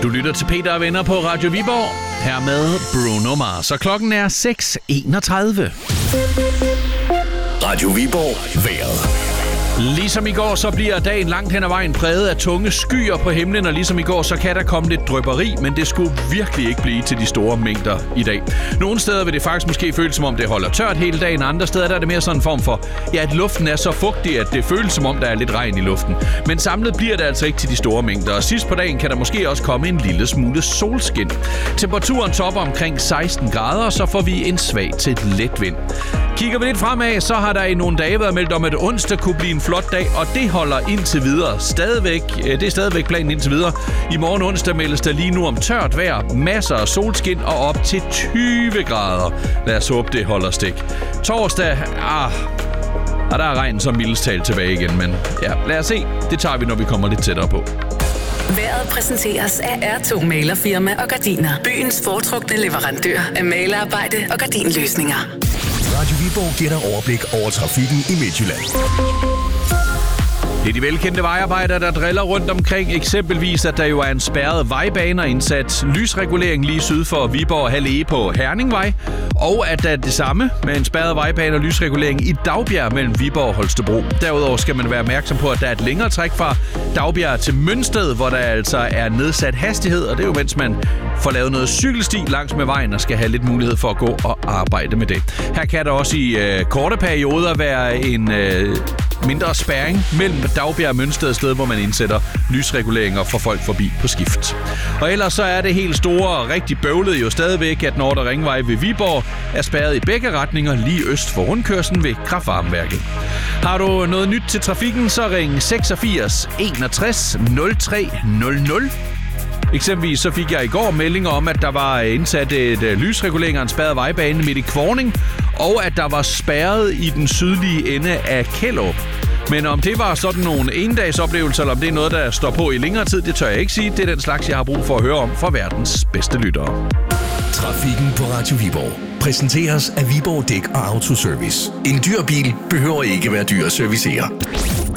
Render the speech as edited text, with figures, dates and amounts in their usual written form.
Du lytter til Peter og Venner på Radio Viborg. Her med Bruno Mars. Så klokken er 6:31. Radio Viborg vejret. Ligesom i går, så bliver dagen langt hen ad vejen præget af tunge skyer på himlen, og ligesom i går, så kan der komme lidt drypperi, men det skulle virkelig ikke blive til de store mængder i dag. Nogle steder vil det faktisk måske føles som om det holder tørt hele dagen, andre steder der er det mere sådan en form for, at luften er så fugtig, at det føles som om der er lidt regn i luften. Men samlet bliver det altså ikke til de store mængder, og sidst på dagen kan der måske også komme en lille smule solskin. Temperaturen topper omkring 16 grader, og så får vi en svag til let vind. Kigger vi lidt fremad, så har der i nogle dage været meldt om, at onsdag kunne blive en flot dag, og det holder indtil videre. Det er stadigvæk planen indtil videre. I morgen onsdag meldes der lige nu om tørt vejr, masser af solskin og op til 20 grader. Lad os håbe, det holder stik. Torsdag, der er regn som mildest talt tilbage igen, men ja, lad os se. Det tager vi, når vi kommer lidt tættere på. Vejret præsenteres af R2 Malerfirma og Gardiner. Byens foretrukne leverandør af malerarbejde og gardinløsninger. Radio Viborg giver dig overblik over trafikken i Midtjylland. Det er de velkendte vejarbejdere, der driller rundt omkring. Eksempelvis, at der jo er en spærret vejbane og indsat lysregulering lige syd for Viborg Hallee på Herningvej. Og at der er det samme med en spærret vejbane og lysregulering i Dagbjerg mellem Viborg og Holstebro. Derudover skal man være opmærksom på, at der er et længere træk fra Dagbjerg til Mønsted, hvor der altså er nedsat hastighed. Og det er jo, mens man får lavet noget cykelsti langs med vejen og skal have lidt mulighed for at gå og arbejde med det. Her kan der også i korte perioder være en mindre spærring mellem Dagbjerg og Mønsted, et sted, hvor man indsætter lysreguleringer for folk forbi på skift. Og ellers så er det helt store og rigtig bøvlet jo stadigvæk, at Nordre Ringvej ved Viborg er spærret i begge retninger lige øst for rundkørslen ved kraftvarmeværket. Har du noget nyt til trafikken, så ring 86 61 03 00. Eksempelvis så fik jeg i går meldinger om, at der var indsat et lysregulering og en spærret vejbane midt i Kvorning, og at der var spærret i den sydlige ende af Kjellup. Men om det var sådan nogle endagsoplevelser, eller om det er noget, der står på i længere tid, det tør jeg ikke sige. Det er den slags, jeg har brug for at høre om fra verdens bedste lyttere. Trafikken på Radio Viborg præsenteres af Viborg Dæk og Autoservice. En dyr bil behøver ikke være dyr at servicere.